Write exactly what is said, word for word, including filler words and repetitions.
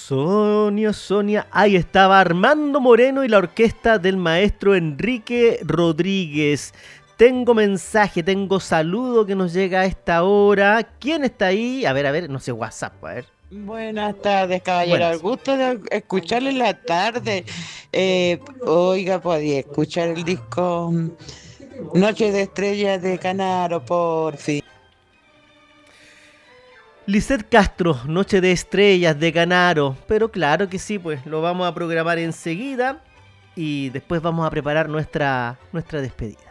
Sonia, Sonia, ahí estaba Armando Moreno y la orquesta del maestro Enrique Rodríguez. Tengo mensaje, tengo saludo que nos llega a esta hora. ¿Quién está ahí? A ver, a ver, no sé, WhatsApp, a ver. Buenas tardes, caballero. Al Buenas. gusto de escucharle en la tarde. Eh, oiga, podía escuchar el disco mm, Noche de Estrellas de Canaro, por fin. Lisette Castro, Noche de Estrellas de Canaro. Pero claro que sí, pues lo vamos a programar enseguida y después vamos a preparar nuestra, nuestra despedida.